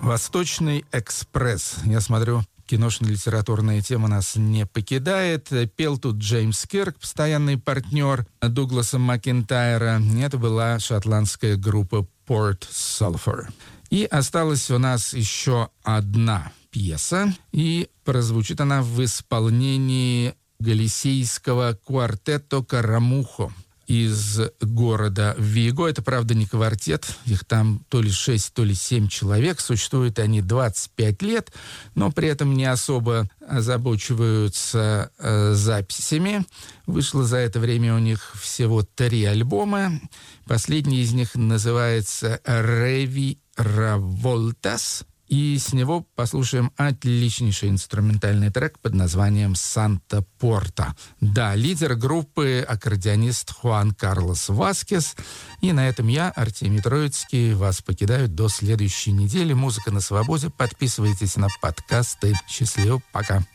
«Восточный экспресс». Я смотрю, киношно-литературная тема нас не покидает. Пел тут Джеймс Кирк, постоянный партнер Дугласа Макинтайра. Это была шотландская группа Port Sulphur. И осталась у нас еще одна пьеса, и прозвучит она в исполнении галисийского квартетто «Карамухо» из города Виго. Это, правда, не квартет, их там то ли 6, то ли 7 человек. Существуют они 25 лет, но при этом не особо озабочиваются записями. Вышло за это время у них всего 3 альбома. Последний из них называется «Реви Раволтас». И с него послушаем отличнейший инструментальный трек под названием «Санта Порта». Да, лидер группы — аккордеонист Хуан Карлос Васкес. И на этом я, Артемий Троицкий, вас покидаю до следующей недели. Музыка на свободе. Подписывайтесь на подкасты. Счастливо, пока.